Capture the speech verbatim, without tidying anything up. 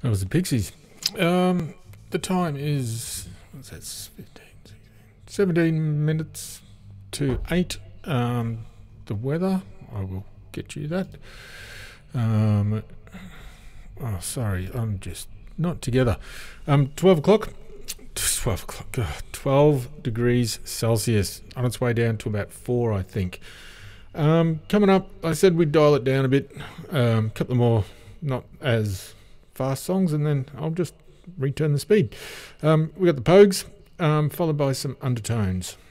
That was the Pixies. Um, the time is what's that? fifteen, sixteen, seventeen minutes to eight. Um, the weather, I will get you that. Um, oh, sorry, I'm just not together. Um, twelve o'clock. Twelve o'clock. God, Twelve degrees Celsius. On its way down to about four, I think. Um, coming up, I said we'd dial it down a bit. Um, couple of more, not as fast songs, and then I'll just return the speed. Um, we got the Pogues, um, followed by some Undertones.